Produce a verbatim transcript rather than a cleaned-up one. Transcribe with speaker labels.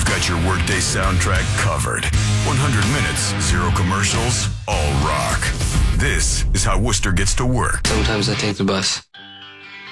Speaker 1: we've got your workday soundtrack covered. one hundred minutes, zero commercials, all rock. This is how Worcester gets to work.
Speaker 2: Sometimes I take the bus.